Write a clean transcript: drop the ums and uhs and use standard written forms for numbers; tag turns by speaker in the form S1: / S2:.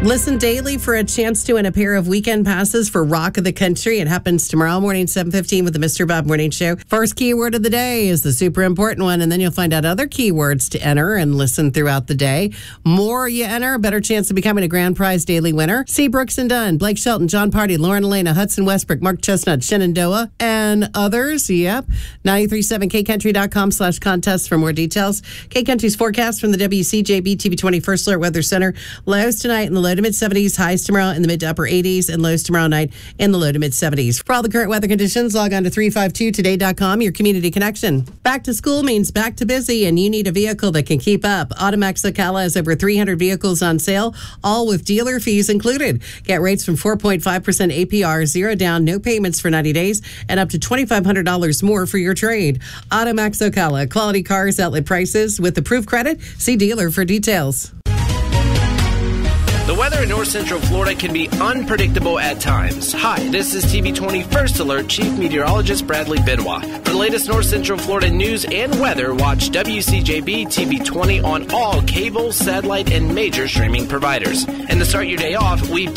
S1: Listen daily for a chance to win a pair of weekend passes for Rock of the Country. It happens tomorrow morning, 7:15 with the Mr. Bob Morning Show. First keyword of the day is the super important one, and then you'll find out other keywords to enter and listen throughout the day. More you enter, better chance of becoming a grand prize daily winner. See Brooks and Dunn, Blake Shelton, John Party, Lauren Elena, Hudson Westbrook, Mark Chestnut, Shenandoah, and others. Yep. 937kcountry.com/contest for more details. K-Country's forecast from the WCJB TV20 First Alert Weather Center. Lows tonight in the low to mid-70s, highs tomorrow in the mid to upper 80s, and lows tomorrow night in the low to mid-70s. For all the current weather conditions, log on to 352today.com, your community connection. Back to school means back to busy, and you need a vehicle that can keep up. Automax Ocala has over 300 vehicles on sale, all with dealer fees included. Get rates from 4.5% APR, 0 down, no payments for 90 days, and up to $2,500 more for your trade. Automax Ocala, quality cars, outlet prices with approved credit. See dealer for details.
S2: The weather in north central Florida can be unpredictable at times. Hi, this is TV20 First Alert Chief Meteorologist Bradley Benoit. For the latest north central Florida news and weather, watch WCJB TV20 on all cable, satellite, and major streaming providers. And to start your day off, we've